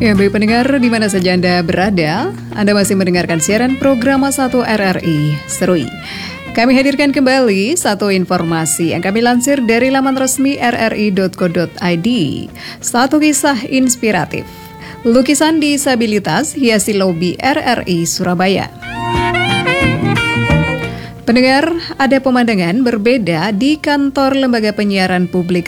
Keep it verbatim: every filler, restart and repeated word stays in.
Ya, baik pendengar, di mana saja Anda berada, Anda masih mendengarkan siaran program satu R R I Serui. Kami hadirkan kembali satu informasi yang kami lansir dari laman resmi r r i dot co dot i d. Satu kisah inspiratif. Lukisan disabilitas hiasi lobi R R I Surabaya. Pendengar, ada pemandangan berbeda di kantor Lembaga Penyiaran Publik